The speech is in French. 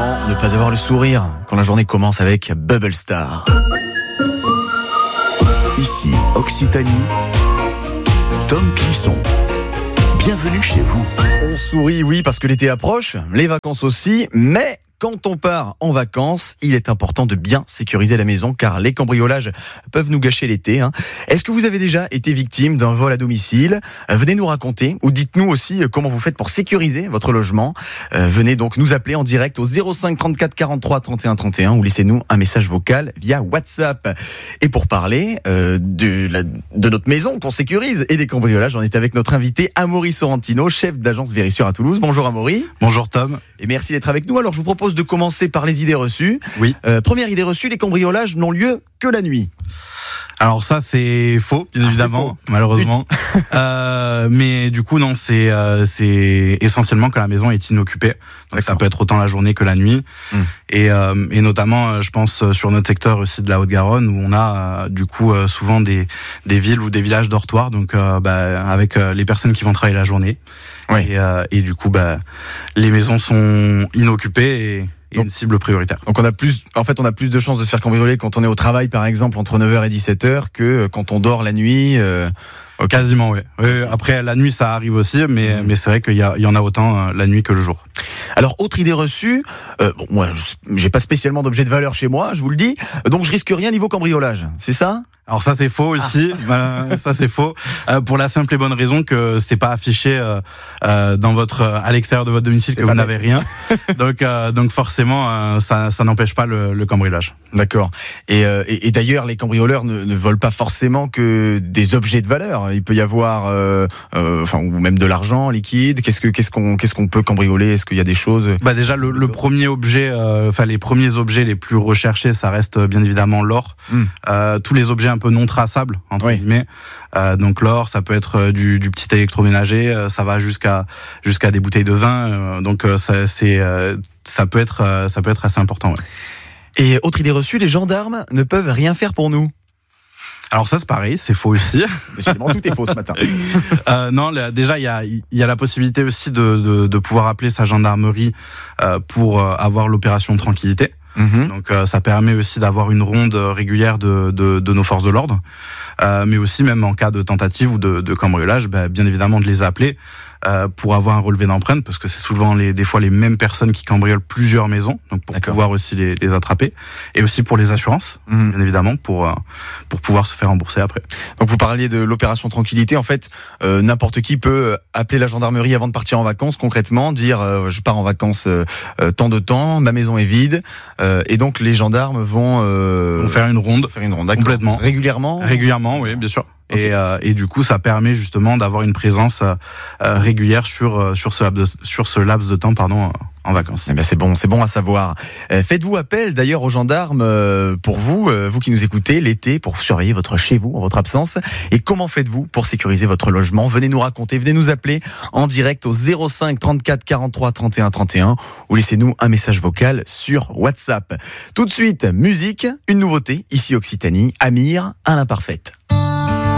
Comment ne pas avoir le sourire quand la journée commence avec Bubble Star? Ici, Occitanie, Tom Clisson. Bienvenue chez vous. On sourit, oui, parce que l'été approche, les vacances aussi, mais quand on part en vacances, il est important de bien sécuriser la maison car les cambriolages peuvent nous gâcher l'été. Est-ce que vous avez déjà été victime d'un vol à domicile? Venez nous raconter ou dites-nous aussi comment vous faites pour sécuriser votre logement. Venez donc nous appeler en direct au 05 34 43 31 31 ou laissez-nous un message vocal via WhatsApp. Et pour parler de notre maison qu'on sécurise et des cambriolages, on est avec notre invité Amaury Sorrentino, chef d'agence Vérissure à Toulouse. Bonjour Amaury. Bonjour Tom. Et merci d'être avec nous. Alors je vous propose de commencer par les idées reçues. Oui. Première idée reçue, les cambriolages n'ont lieu que la nuit. Alors ça c'est faux, bien évidemment, faux. Malheureusement. Mais du coup non, c'est essentiellement quand la maison est inoccupée. Donc ça peut être autant la journée que la nuit. Et notamment, je pense sur notre secteur aussi de la Haute-Garonne où on a du coup souvent des villes ou des villages dortoirs. Donc avec les personnes qui vont travailler la journée. Ouais. Et du coup les maisons sont inoccupées et une cible prioritaire. Donc on a plus de chances de se faire cambrioler quand on est au travail par exemple entre 9h et 17h que quand on dort la nuit. Okay. Quasiment, oui. Après, la nuit, ça arrive aussi, mais c'est vrai qu'il y en a autant la nuit que le jour. Alors, autre idée reçue, moi, j'ai pas spécialement d'objet de valeur chez moi, je vous le dis, donc je risque rien niveau cambriolage, c'est ça ? Alors ça c'est faux aussi, ça c'est faux pour la simple et bonne raison que c'est pas affiché à l'extérieur de votre domicile, que vous n'avez rien. Donc forcément ça n'empêche pas le cambriolage. D'accord. Et d'ailleurs les cambrioleurs ne volent pas forcément que des objets de valeur. Il peut y avoir ou même de l'argent liquide. Qu'est-ce qu'on peut cambrioler ? Est-ce qu'il y a des choses ? Déjà le premier objet, les premiers objets les plus recherchés, ça reste bien évidemment l'or. Tous les objets un peu non traçables entre guillemets. Donc l'or, ça peut être du petit électroménager, ça va jusqu'à des bouteilles de vin. Donc ça peut être assez important. Ouais. Et autre idée reçue, les gendarmes ne peuvent rien faire pour nous. Alors ça c'est pareil, c'est faux aussi. Décidément, tout est faux ce matin. Non, déjà il y a la possibilité aussi de pouvoir appeler sa gendarmerie pour avoir l'opération tranquillité. Donc ça permet aussi d'avoir une ronde régulière de nos forces de l'ordre, mais aussi même en cas de tentative ou de cambriolage, bien évidemment de les appeler pour avoir un relevé d'empreintes, parce que c'est souvent des fois les mêmes personnes qui cambriolent plusieurs maisons, donc pour pouvoir aussi les attraper, et aussi pour les assurances, bien évidemment, pour pouvoir se faire rembourser après. Donc vous parliez de l'opération tranquillité, en fait n'importe qui peut appeler la gendarmerie avant de partir en vacances, concrètement dire je pars en vacances tant de temps, ma maison est vide, et donc les gendarmes vont faire une ronde, complètement, régulièrement, oui, bien sûr. Okay. Et du coup, ça permet justement d'avoir une présence régulière sur ce laps de temps, en vacances. Eh bien, c'est bon à savoir. Faites-vous appel d'ailleurs aux gendarmes pour vous qui nous écoutez l'été, pour surveiller votre chez vous en votre absence. Et comment faites-vous pour sécuriser votre logement ? Venez nous raconter, venez nous appeler en direct au 05 34 43 31 31 ou laissez-nous un message vocal sur WhatsApp. Tout de suite, musique, une nouveauté ici Occitanie, Amir à l'imparfaite.